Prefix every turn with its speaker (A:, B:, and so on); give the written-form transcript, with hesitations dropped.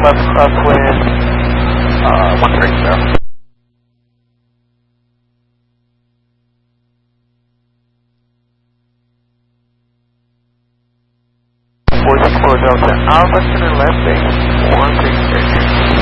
A: left upwind, 130. 44 Delta Alpha, center left base, 136.